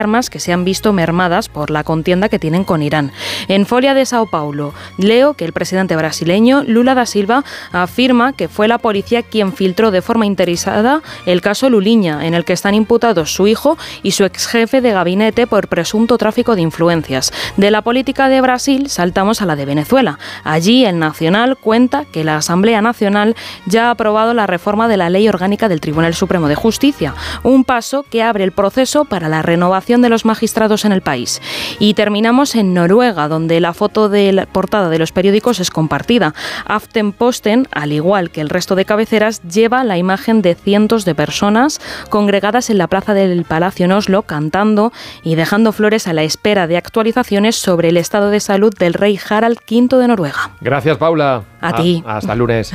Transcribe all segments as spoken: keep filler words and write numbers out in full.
armas que se han visto mermadas por la contienda que tienen con Irán. En Folha de Sao Paulo leo que el presidente brasileño Lula da Silva afirma que fue la policía quien filtró de forma interesada el caso Lulinha, en el que están imputados su hijo y su ex jefe de gabinete por presunto tráfico de influencias. De la política de Brasil saltamos a la de Venezuela. Allí el Nacional cuenta que la Asamblea Nacional ya ha aprobado la reforma de la Ley Orgánica del Tribunal Supremo de Justicia, un paso que abre el proceso para la renovación de los magistrados en el país. Y terminamos en Noruega, donde la foto de la portada de los periódicos es compartida. Aftenposten, al igual que el resto de cabeceras, lleva la imagen de cientos de personas congregadas en la plaza del Palacio en Oslo, cantando y dejando flores a la espera de actualizaciones sobre el estado de salud del rey Harald quinto de Noruega. Gracias, Paula. A, a ti. Hasta el lunes.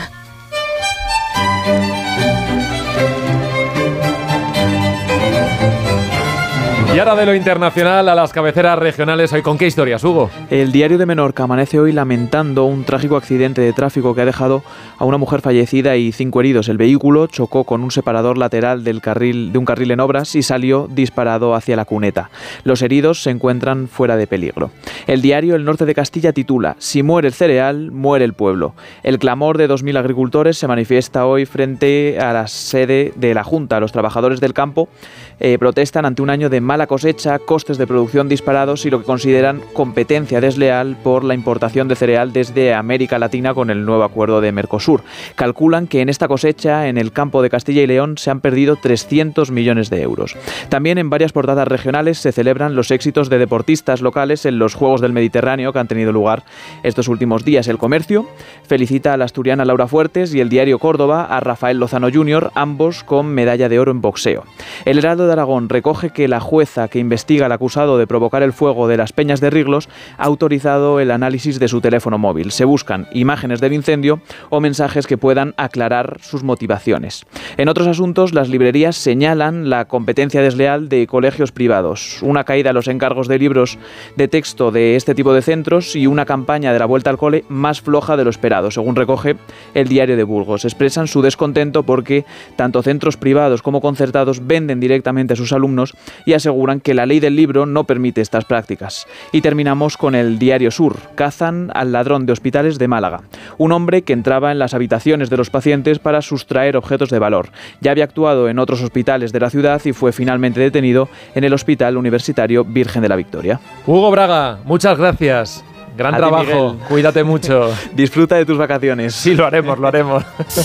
Y ahora de lo internacional a las cabeceras regionales. ¿Hoy con qué historias, Hugo? El Diario de Menorca amanece hoy lamentando un trágico accidente de tráfico que ha dejado a una mujer fallecida y cinco heridos. El vehículo chocó con un separador lateral del carril, de un carril en obras y salió disparado hacia la cuneta. Los heridos se encuentran fuera de peligro. El diario El Norte de Castilla titula: Si muere el cereal, muere el pueblo. El clamor de dos mil agricultores se manifiesta hoy frente a la sede de la Junta. Los trabajadores del campo eh, protestan ante un año de mala cosecha, costes de producción disparados y lo que consideran competencia desleal por la importación de cereal desde América Latina con el nuevo acuerdo de Mercosur. Calculan que en esta cosecha, en el campo de Castilla y León, se han perdido trescientos millones de euros. También en varias portadas regionales se celebran los éxitos de deportistas locales en los Juegos del Mediterráneo que han tenido lugar estos últimos días. El Comercio felicita a la asturiana Laura Fuertes y el diario Córdoba a Rafael Lozano junior, ambos con medalla de oro en boxeo. El Heraldo de Aragón recoge que la jueza que investiga al acusado de provocar el fuego de las Peñas de Riglos ha autorizado el análisis de su teléfono móvil. Se buscan imágenes del incendio o mensajes que puedan aclarar sus motivaciones. En otros asuntos, las librerías señalan la competencia desleal de colegios privados, una caída en los encargos de libros de texto de este tipo de centros y una campaña de la vuelta al cole más floja de lo esperado, según recoge el Diario de Burgos. Expresan su descontento porque tanto centros privados como concertados venden directamente a sus alumnos y aseguran que la ley del libro no permite estas prácticas. Y terminamos con el Diario Sur. Cazan al ladrón de hospitales de Málaga, un hombre que entraba en las habitaciones de los pacientes para sustraer objetos de valor. Ya había actuado en otros hospitales de la ciudad y fue finalmente detenido en el Hospital Universitario Virgen de la Victoria. Hugo Braga, muchas gracias. Gran a trabajo. Ti, Miguel. Cuídate mucho. Disfruta de tus vacaciones. Sí, lo haremos, lo haremos.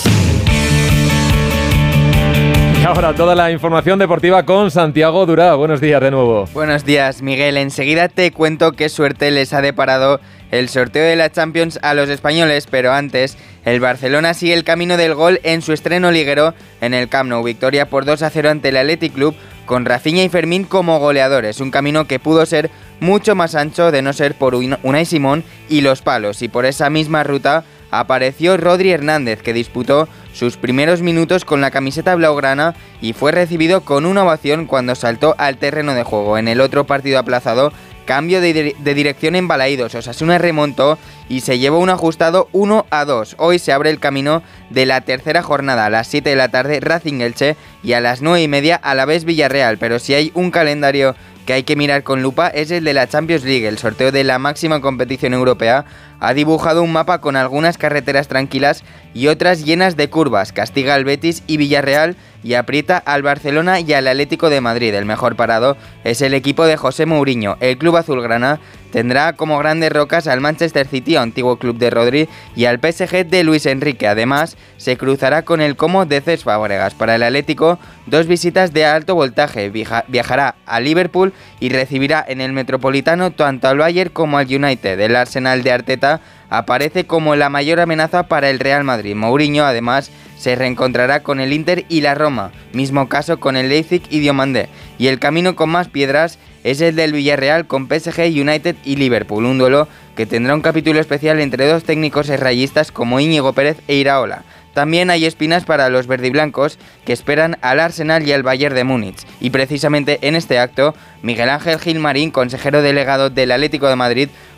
Y ahora toda la información deportiva con Santiago Durá. Buenos días de nuevo. Buenos días, Miguel. Enseguida te cuento qué suerte les ha deparado el sorteo de la Champions a los españoles, pero antes, el Barcelona sigue el camino del gol en su estreno liguero en el Camp Nou. Victoria por dos a cero ante el Athletic Club, con Rafinha y Fermín como goleadores. Un camino que pudo ser mucho más ancho de no ser por Unai Simón y los palos, y por esa misma ruta apareció Rodri Hernández, que disputó sus primeros minutos con la camiseta blaugrana y fue recibido con una ovación cuando saltó al terreno de juego. En el otro partido aplazado, cambio de, de dirección en Balaídos. Osasuna remontó y se llevó un ajustado uno a dos. Hoy se abre el camino de la tercera jornada. A las siete de la tarde Racing Elche y a las nueve y media Alavés Villarreal. Pero si hay un calendario que hay que mirar con lupa es el de la Champions League. El sorteo de la máxima competición europea ha dibujado un mapa con algunas carreteras tranquilas y otras llenas de curvas. Castiga al Betis y Villarreal y aprieta al Barcelona y al Atlético de Madrid. El mejor parado es el equipo de José Mourinho. El club azulgrana tendrá como grandes rocas al Manchester City, antiguo club de Rodri, y al P S G de Luis Enrique. Además, se cruzará con el Como de Cesc Fábregas. Para el Atlético, dos visitas de alto voltaje. Viaja- viajará a Liverpool y recibirá en el Metropolitano tanto al Bayern como al United. El Arsenal de Arteta aparece como la mayor amenaza para el Real Madrid. Mourinho, además, se reencontrará con el Inter y la Roma, mismo caso con el Leipzig y Diomandé. Y el camino con más piedras es el del Villarreal con P S G, United y Liverpool, un duelo que tendrá un capítulo especial entre dos técnicos rayistas como Íñigo Pérez e Iraola. También hay espinas para los verdiblancos que esperan al Arsenal y al Bayern de Múnich. Y precisamente en este acto, Miguel Ángel Gilmarín, consejero delegado del Atlético de Madrid,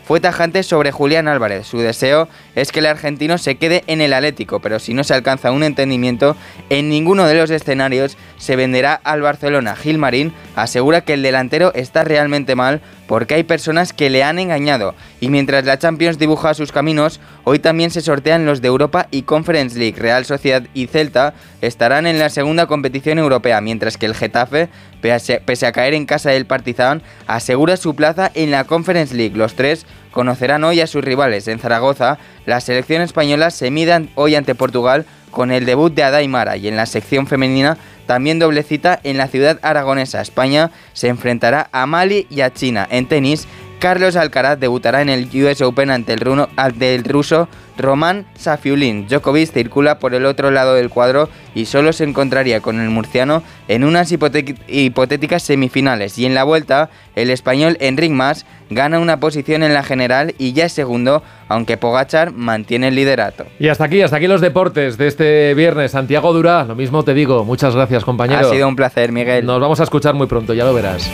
fue tajante sobre Julián Álvarez. Su deseo es que el argentino se quede en el Atlético, pero si no se alcanza un entendimiento, en ninguno de los escenarios se venderá al Barcelona. Gilmarín asegura que el delantero está realmente mal porque hay personas que le han engañado, y mientras la Champions dibuja sus caminos, hoy también se sortean los de Europa y Conference League. Real Sociedad y Celta estarán en la segunda competición europea, mientras que el Getafe, pese a caer en casa del Partizan, asegura su plaza en la Conference League. Los tres conocerán hoy a sus rivales. En Zaragoza, la selección española se mide hoy ante Portugal con el debut de Adaimara, y en la sección femenina también doble cita en la ciudad aragonesa. España se enfrentará a Mali y a China. En tenis, Carlos Alcaraz debutará en el U S Open ante el, runo, ante el ruso Roman Safiulin. Djokovic circula por el otro lado del cuadro y solo se encontraría con el murciano en unas hipotéticas semifinales. Y en la vuelta, el español Enric Mas gana una posición en la general y ya es segundo, aunque Pogačar mantiene el liderato. Y hasta aquí, hasta aquí los deportes de este viernes. Santiago Durá, lo mismo te digo. Muchas gracias, compañero. Ha sido un placer, Miguel. Nos vamos a escuchar muy pronto, ya lo verás.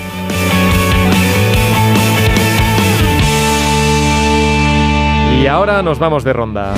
Y ahora nos vamos de ronda.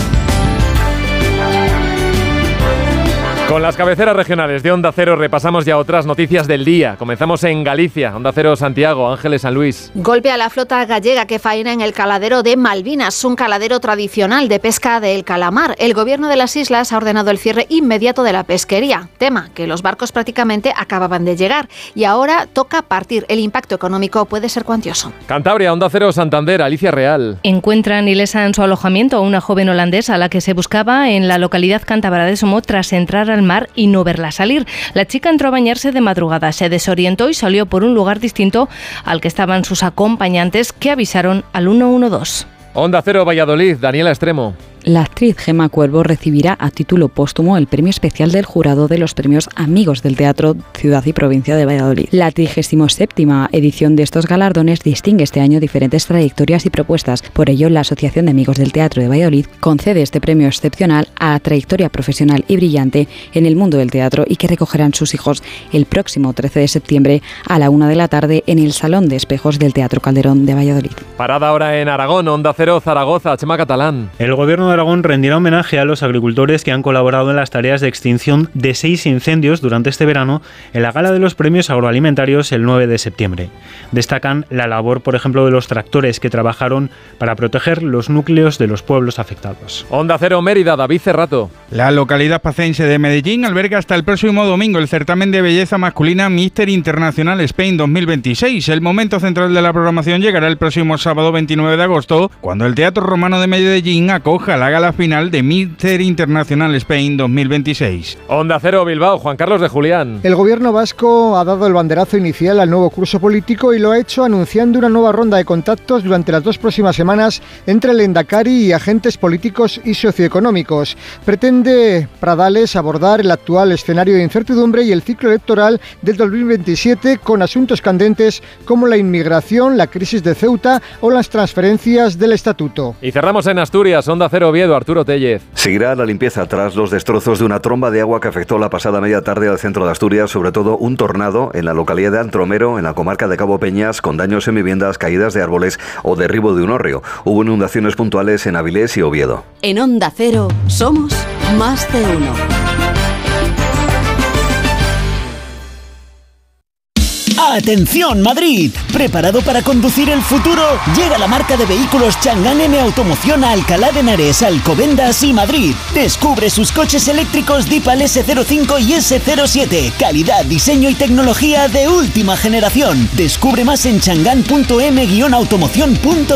Con las cabeceras regionales de Onda Cero repasamos ya otras noticias del día. Comenzamos en Galicia, Onda Cero Santiago, Ángeles San Luis. Golpe a la flota gallega que faena en el caladero de Malvinas, un caladero tradicional de pesca del calamar. El gobierno de las islas ha ordenado el cierre inmediato de la pesquería, tema que los barcos prácticamente acababan de llegar y ahora toca partir. El impacto económico puede ser cuantioso. Cantabria, Onda Cero Santander, Alicia Real. Encuentran ilesa en su alojamiento a una joven holandesa a la que se buscaba en la localidad cántabra de Somo tras entrar al mar y no verla salir. La chica entró a bañarse de madrugada, se desorientó y salió por un lugar distinto al que estaban sus acompañantes, que avisaron al uno uno dos. Onda Cero Valladolid, Daniela Extremo. La actriz Gemma Cuervo recibirá a título póstumo el premio especial del jurado de los premios Amigos del Teatro Ciudad y Provincia de Valladolid. La trigésima séptima edición de estos galardones distingue este año diferentes trayectorias y propuestas. Por ello, la Asociación de Amigos del Teatro de Valladolid concede este premio excepcional a trayectoria profesional y brillante en el mundo del teatro y que recogerán sus hijos el próximo trece de septiembre a la una de la tarde en el Salón de Espejos del Teatro Calderón de Valladolid. Parada ahora en Aragón, Onda Cero Zaragoza, Chema Catalán. El gobierno de Aragón rendirá homenaje a los agricultores que han colaborado en las tareas de extinción de seis incendios durante este verano en la gala de los premios agroalimentarios el nueve de septiembre. Destacan la labor, por ejemplo, de los tractores que trabajaron para proteger los núcleos de los pueblos afectados. Onda Cero Mérida, David Cerrato. La localidad pacense de Medellín alberga hasta el próximo domingo el certamen de belleza masculina Mister International Spain dos mil veintiséis. El momento central de la programación llegará el próximo sábado veintinueve de agosto, cuando el Teatro Romano de Medellín acoja la gala final de Mister International Spain dos mil veintiséis. Onda Cero Bilbao, Juan Carlos de Julián. El gobierno vasco ha dado el banderazo inicial al nuevo curso político y lo ha hecho anunciando una nueva ronda de contactos durante las dos próximas semanas entre el Endacari y agentes políticos y socioeconómicos. Pretende Pradales abordar el actual escenario de incertidumbre y el ciclo electoral del dos mil veintisiete con asuntos candentes como la inmigración, la crisis de Ceuta o las transferencias del estatuto. Y cerramos en Asturias, Onda Cero Oviedo, Arturo Tellez. Seguirá la limpieza tras los destrozos de una tromba de agua que afectó la pasada media tarde al centro de Asturias, sobre todo un tornado en la localidad de Antromero, en la comarca de Cabo Peñas, con daños en viviendas, caídas de árboles o derribo de un hórreo. Hubo inundaciones puntuales en Avilés y Oviedo. En Onda Cero somos más de uno. ¡Atención Madrid! ¿Preparado para conducir el futuro? Llega la marca de vehículos Chang'an M Automoción a Alcalá de Henares, Alcobendas y Madrid. Descubre sus coches eléctricos Dipal ese cero cinco y ese cero siete. Calidad, diseño y tecnología de última generación. Descubre más en chang'an punto m guion automoción punto